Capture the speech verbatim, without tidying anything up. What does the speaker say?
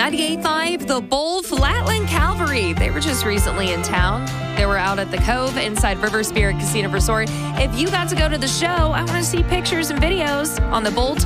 ninety-eight point five, the Bull Flatland Cavalry. They were just recently in town. They were out at the Cove inside River Spirit Casino Resort. If you got to go to the show, I want to see pictures and videos on the Bull